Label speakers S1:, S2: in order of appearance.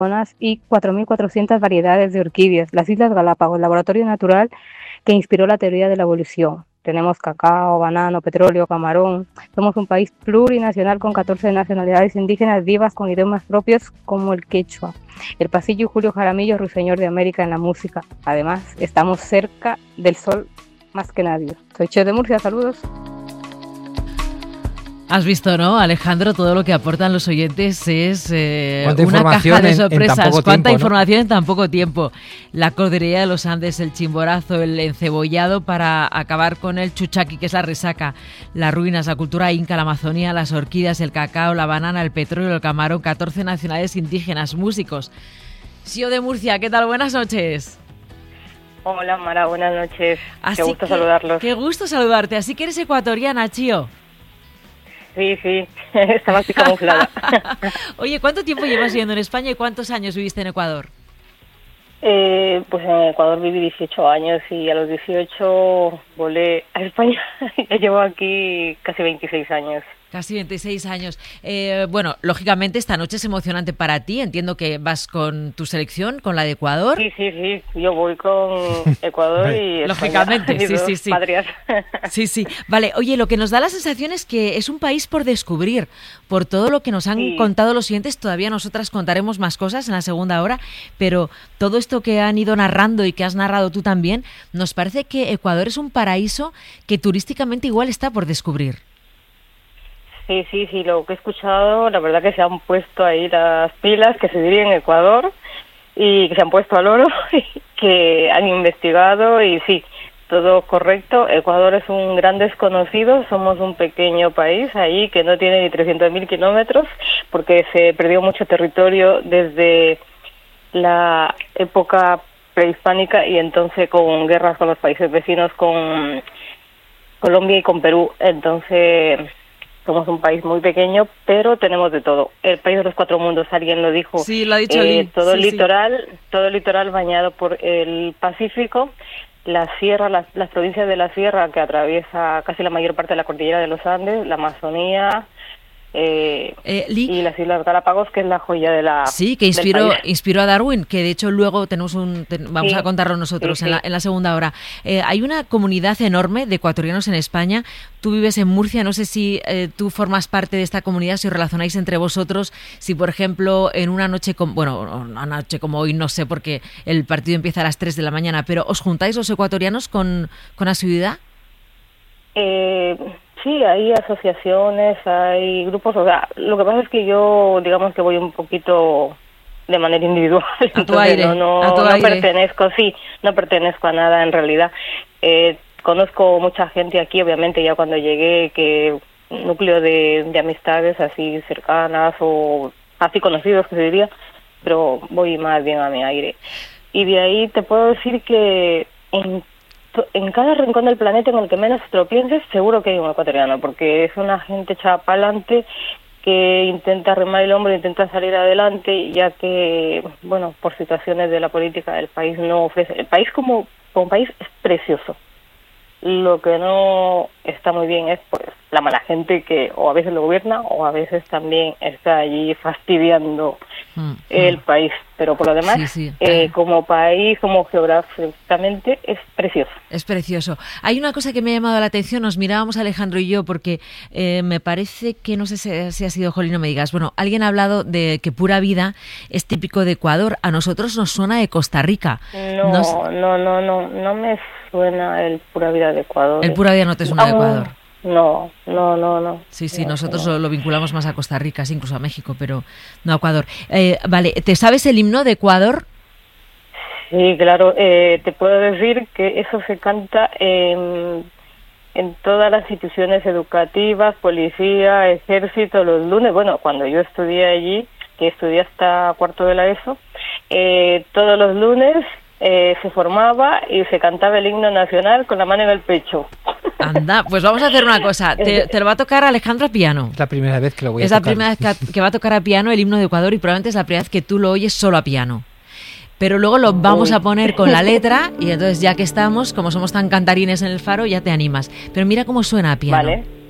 S1: zonas y 4.400 variedades de orquídeas. Las Islas Galápagos, laboratorio natural que inspiró la teoría de la evolución. Tenemos cacao, banano, petróleo, camarón. Somos un país plurinacional con 14 nacionalidades indígenas vivas con idiomas propios como el quechua. El Pasillo y Julio Jaramillo, ruiseñor de América en la música. Además, estamos cerca del sol más que nadie. Soy Che de Murcia, saludos.
S2: Has visto, ¿no, Alejandro? Todo lo que aportan los oyentes es una caja de sorpresas. Cuánta información en tan poco tiempo. La cordillera de los Andes, el Chimborazo, el encebollado para acabar con el chuchaqui, que es la resaca, las ruinas, la cultura inca, la Amazonía, las orquídeas, el cacao, la banana, el petróleo, el camarón, 14 nacionalidades indígenas, músicos. Sio de Murcia, ¿qué tal? Buenas noches.
S3: Hola, Mara, buenas noches. Qué gusto saludarlos.
S2: Qué gusto saludarte. Así que eres ecuatoriana, Chio.
S3: Sí, estaba así camuflada.
S2: Oye, ¿cuánto tiempo llevas viviendo en España y cuántos años viviste en Ecuador?
S3: Pues en Ecuador viví 18 años y a los 18 volé a España. Ya llevo aquí casi 26 años.
S2: Casi 26 años. Bueno, lógicamente esta noche es emocionante para ti. Entiendo que vas con tu selección, con la de Ecuador.
S3: Sí. Yo voy con Ecuador y
S2: lógicamente,
S3: España.
S2: Sí.
S3: Patrias.
S2: Sí. Vale, oye, lo que nos da la sensación es que es un país por descubrir. Por todo lo que nos han contado los oyentes, todavía nosotras contaremos más cosas en la segunda hora, pero todo esto que han ido narrando y que has narrado tú también, nos parece que Ecuador es un paraíso que turísticamente igual está por descubrir.
S3: Sí, lo que he escuchado, la verdad que se han puesto ahí las pilas, que se diría en Ecuador, y que se han puesto al oro, que han investigado y sí, todo correcto. Ecuador es un gran desconocido, somos un pequeño país ahí que no tiene ni 300.000 kilómetros, porque se perdió mucho territorio desde la época prehispánica y entonces con guerras con los países vecinos, con Colombia y con Perú, entonces... Somos un país muy pequeño, pero tenemos de todo. El país de los cuatro mundos, alguien lo dijo.
S2: Sí, lo ha dicho Lee.
S3: Todo el litoral bañado por el Pacífico, la sierra, las provincias de la sierra que atraviesa casi la mayor parte de la cordillera de los Andes, la Amazonía, y las Islas Galápagos, que es la joya de la...
S2: Sí, que inspiró a Darwin, que de hecho luego vamos a contarlo nosotros en la segunda hora. Hay una comunidad enorme de ecuatorianos en España. Tú vives en Murcia, no sé si tú formas parte de esta comunidad, si os relacionáis entre vosotros, si por ejemplo en una noche como hoy, no sé, porque el partido empieza a las 3 de la mañana, pero ¿os juntáis los ecuatorianos con asiduidad?
S3: Sí, hay asociaciones, hay grupos, o sea, lo que pasa es que yo, digamos que voy un poquito de manera individual.
S2: A tu aire.
S3: No pertenezco a nada en realidad. Conozco mucha gente aquí, obviamente, ya cuando llegué, que núcleo de amistades así cercanas o así conocidos, que se diría, pero voy más bien a mi aire. Y de ahí te puedo decir que en cada rincón del planeta en el que menos te lo pienses, seguro que hay un ecuatoriano, porque es una gente echada para adelante que intenta arrimar el hombro, intenta salir adelante, ya que, bueno, por situaciones de la política del país no ofrece... El país como país es precioso. Lo que no está muy bien es pues la mala gente que o a veces lo gobierna o a veces también está allí fastidiando el país, pero por lo demás como país, como geográficamente es precioso.
S2: Es precioso. Hay una cosa que me ha llamado la atención, nos mirábamos Alejandro y yo porque me parece que, no sé si ha sido Jolín, no me digas, bueno, alguien ha hablado de que Pura Vida es típico de Ecuador, a nosotros nos suena de Costa Rica. No
S3: me suena el Pura Vida de Ecuador.
S2: El Pura Vida no te suena de Ecuador.
S3: No.
S2: Sí, nosotros lo vinculamos más a Costa Rica, sí, incluso a México, pero no a Ecuador. Vale, ¿te sabes el himno de Ecuador?
S3: Sí, claro, te puedo decir que eso se canta en todas las instituciones educativas, policía, ejército, los lunes. Bueno, cuando yo estudié allí, que estudié hasta cuarto de la ESO, todos los lunes se formaba y se cantaba el himno nacional con la mano en el pecho.
S2: Anda, pues vamos a hacer una cosa. Te lo va a tocar Alejandro a piano.
S4: Es la primera vez que lo voy a
S2: tocar. Es la primera vez que va a tocar a piano el himno de Ecuador y probablemente es la primera vez que tú lo oyes solo a piano. Pero luego lo vamos a poner con la letra y entonces ya que estamos, como somos tan cantarines en el Faro, ya te animas. Pero mira cómo suena a piano.
S3: Vale.